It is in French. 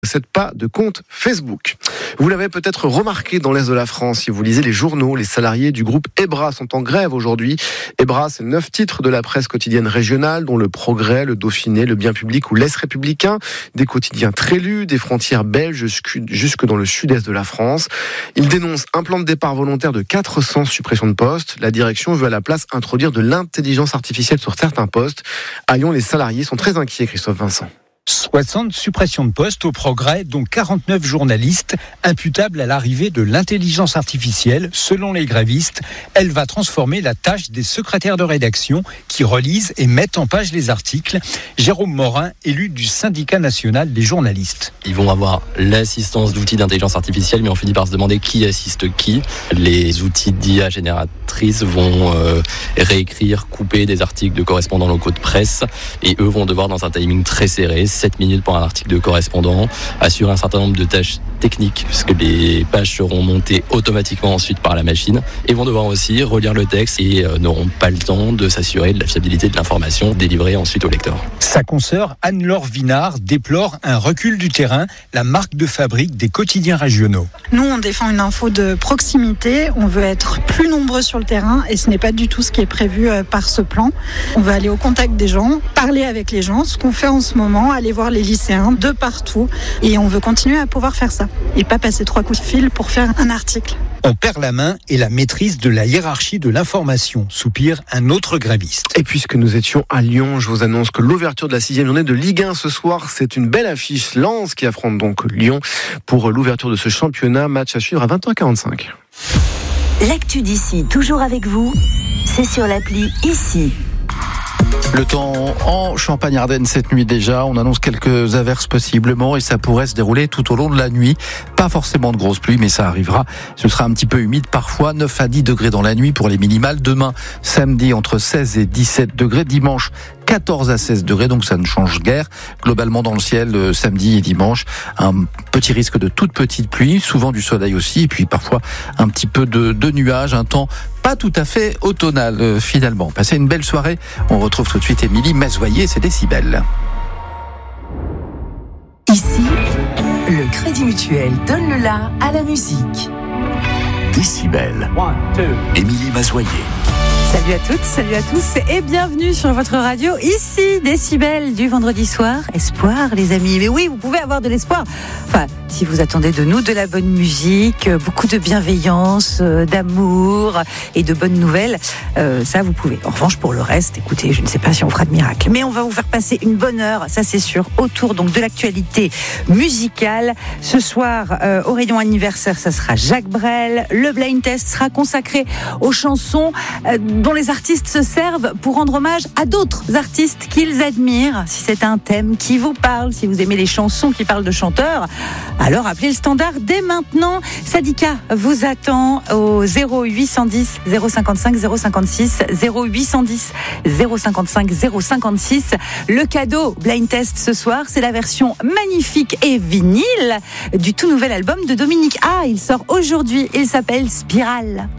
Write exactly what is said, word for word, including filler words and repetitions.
possède pas de compte Facebook. Vous l'avez peut-être remarqué dans l'Est de la France, si vous lisez les journaux, les salariés du groupe EBRA sont en grève aujourd'hui. EBRA, c'est neuf titres de la presse quotidienne régionale, dont Le Progrès, Le Dauphiné, Le Bien Public ou L'Est Républicain, des quotidiens très lus, des frontières belges jusque dans le sud-est de la France. Ils dénoncent un plan de départ volontaire de quatre cents suppressions de postes. La direction veut à la place introduire de l'intelligence artificielle sur certains postes. À Lyon, les salariés sont très inquiets, Christophe Vincent. soixante suppressions de postes au Progrès, dont quarante-neuf journalistes, imputables à l'arrivée de l'intelligence artificielle. Selon les grévistes, elle va transformer la tâche des secrétaires de rédaction qui relisent et mettent en page les articles. Jérôme Morin, élu du syndicat national des journalistes. Ils vont avoir l'assistance d'outils d'intelligence artificielle, mais on finit par se demander qui assiste qui. Les outils d'I A génératrices vont euh, réécrire, couper des articles de correspondants locaux de presse, et eux vont devoir, dans un timing très serré, sept minutes pour un article de correspondant, assurer un certain nombre de tâches techniques, puisque les pages seront montées automatiquement ensuite par la machine, et vont devoir aussi relire le texte et euh, n'auront pas le temps de s'assurer de la fiabilité de l'information délivrée ensuite au lecteur. Sa consoeur Anne-Laure Vinard déplore un recul du terrain, la marque de fabrique des quotidiens régionaux. Nous, on défend une info de proximité, on veut être plus nombreux sur le terrain et ce n'est pas du tout ce qui est prévu par ce plan. On veut aller au contact des gens, parler avec les gens, ce qu'on fait en ce moment, aller voir les lycéens de partout, et on veut continuer à pouvoir faire ça et pas passer trois coups de fil pour faire un article. On perd la main et la maîtrise de la hiérarchie de l'information, soupire un autre gréviste. Et puisque nous étions à Lyon, je vous annonce que l'ouverture de la sixième journée de Ligue un ce soir, c'est une belle affiche. Lens qui affronte donc Lyon pour l'ouverture de ce championnat. Match à suivre à vingt heures quarante-cinq. L'actu d'ici, toujours avec vous, c'est sur l'appli Ici. Le temps en Champagne-Ardenne cette nuit déjà, on annonce quelques averses possiblement et ça pourrait se dérouler tout au long de la nuit. Pas forcément de grosses pluies, mais ça arrivera. Ce sera un petit peu humide parfois, neuf à dix degrés dans la nuit pour les minimales. Demain, samedi, entre seize et dix-sept degrés. Dimanche, quatorze à seize degrés, donc ça ne change guère. Globalement dans le ciel, euh, samedi et dimanche, un petit risque de toute petite pluie, souvent du soleil aussi, et puis parfois un petit peu de, de nuages, un temps pas tout à fait automnal euh, finalement. Passez une belle soirée. On retrouve tout de suite Émilie Mazoyer, c'est Décibel. Ici, le Crédit Mutuel donne le la à la musique. Décibel. Émilie Mazoyer. Salut à toutes, salut à tous et bienvenue sur votre radio. Ici, Décibel du vendredi soir. Espoir, les amis. Mais oui, vous pouvez avoir de l'espoir. Enfin, si vous attendez de nous de la bonne musique, beaucoup de bienveillance, d'amour et de bonnes nouvelles, euh, ça vous pouvez. En revanche, pour le reste, écoutez, je ne sais pas si on fera de miracle, mais on va vous faire passer une bonne heure, ça c'est sûr, autour donc de l'actualité musicale. Ce soir, euh, au rayon anniversaire, ça sera Jacques Brel. Le blind test sera consacré aux chansons euh, dont les artistes se servent pour rendre hommage à d'autres artistes qu'ils admirent. Si c'est un thème qui vous parle, si vous aimez les chansons qui parlent de chanteurs, alors appelez le standard dès maintenant. Sadika vous attend au zéro huit cent dix zéro cinquante-cinq zéro cinquante-six, zéro huit cent dix zéro cinquante-cinq zéro cinquante-six. Le cadeau blind test ce soir, c'est la version magnifique et vinyle du tout nouvel album de Dominique A. Il sort aujourd'hui, il s'appelle Spirale.